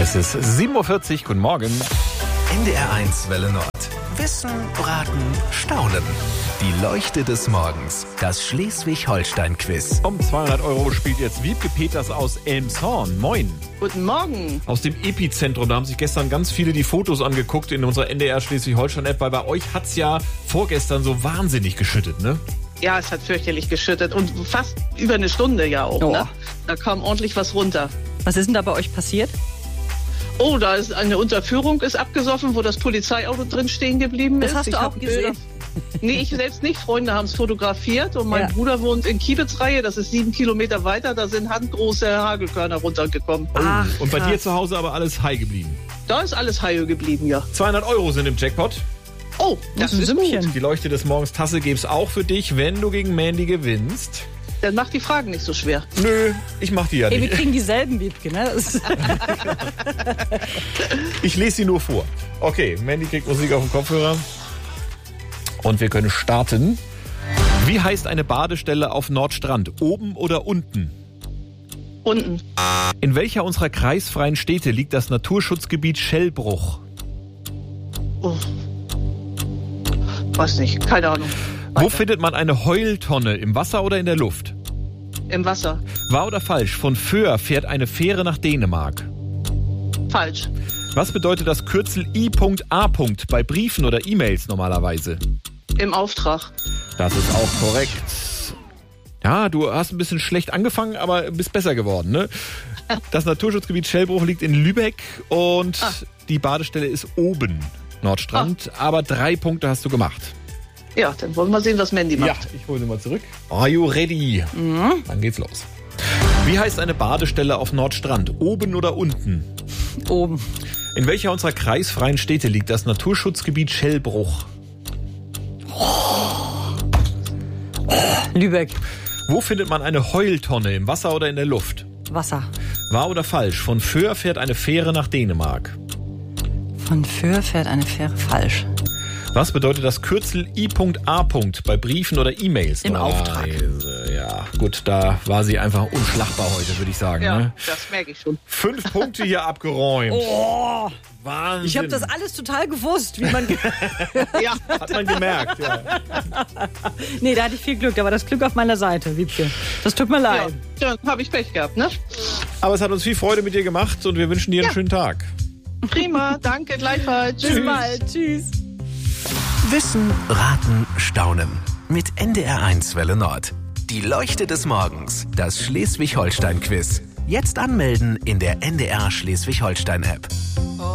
Es ist 7.40 Uhr, guten Morgen. NDR1 Welle Nord. Wissen, Raten, Staunen. Die Leuchte des Morgens. Das Schleswig-Holstein-Quiz. Um 200 € spielt jetzt Wiebke Peters aus Elmshorn. Moin. Guten Morgen. Aus dem Epizentrum, da haben sich gestern ganz viele die Fotos angeguckt in unserer NDR Schleswig-Holstein-App, weil bei euch hat's ja vorgestern so wahnsinnig geschüttet, ne? Ja, es hat fürchterlich geschüttet und fast über eine Stunde ja auch, ne? Da kam ordentlich was runter. Was ist denn da bei euch passiert? Oh, da ist eine Unterführung ist abgesoffen, wo das Polizeiauto drin stehen geblieben ist. Das hast du auch gesehen? Nee, ich selbst nicht. Freunde haben es fotografiert und mein Bruder wohnt in Kiebitzreihe, das ist 7 Kilometer weiter, da sind handgroße Hagelkörner runtergekommen. Ach, und bei krass. dir zu Hause aber alles high geblieben. Da ist alles heil geblieben, ja. 200 € sind im Jackpot. Oh, das ein ist Sümmchen. gut. Die Leuchte des Morgens Tasse gibt's auch für dich, wenn du gegen Mandy gewinnst. Dann macht die Fragen nicht so schwer. Nö, ich mach die ja Ey, wir nicht. kriegen dieselben, Wiebke, ne? Ich lese sie nur vor. Okay, Mandy kriegt Musik auf dem Kopfhörer. Und wir können starten. Wie heißt eine Badestelle auf Nordstrand? Oben oder unten? Unten. In welcher unserer kreisfreien Städte liegt das Naturschutzgebiet Schellbruch? Oh. Weiß nicht, keine Ahnung. Wo findet man eine Heultonne? Im Wasser oder in der Luft? Im Wasser. Wahr oder falsch? Von Föhr fährt eine Fähre nach Dänemark. Falsch. Was bedeutet das Kürzel I.A. bei Briefen oder E-Mails normalerweise? Im Auftrag. Das ist auch korrekt. Ja, du hast ein bisschen schlecht angefangen, aber bist besser geworden, ne? Das Naturschutzgebiet Schellbruch liegt in Lübeck und die Badestelle ist oben, Nordstrand. Aber 3 Punkte hast du gemacht. Ja, dann wollen wir sehen, was Mandy macht. Ja, ich hole sie mal zurück. Are you ready? Dann geht's los. Wie heißt eine Badestelle auf Nordstrand? Oben oder unten? Oben. In welcher unserer kreisfreien Städte liegt das Naturschutzgebiet Schellbruch? Lübeck. Wo findet man eine Heultonne? Im Wasser oder in der Luft? Wasser. Wahr oder falsch? Von Föhr fährt eine Fähre nach Dänemark. Von Föhr fährt eine Fähre. Falsch. Was bedeutet das Kürzel I.A. bei Briefen oder E-Mails? Im Auftrag. Ja, gut, da war sie einfach unschlagbar heute, würde ich sagen. Ja, Ne? das merke ich schon. 5 Punkte hier abgeräumt. Oh, Wahnsinn. ich habe das alles total gewusst, wie man... Ja, Hat man gemerkt, ja. Nee, da hatte ich viel Glück, da war das Glück auf meiner Seite, Wiebke. Das tut mir ja. leid. Dann habe ich Pech gehabt, ne? Aber es hat uns viel Freude mit dir gemacht und wir wünschen dir einen schönen Tag. Prima, danke, gleichfalls. Bis bald, tschüss. Wissen, Raten, Staunen. Mit NDR1 Welle Nord. Die Leuchte des Morgens. Das Schleswig-Holstein-Quiz. Jetzt anmelden in der NDR Schleswig-Holstein-App.